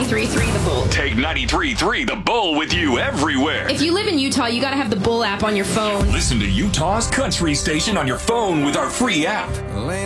93.3 The Bull. Take 93.3 The Bull with you everywhere. If you live in Utah, you got to have the Bull app on your phone. Listen to Utah's country station on your phone with our free app.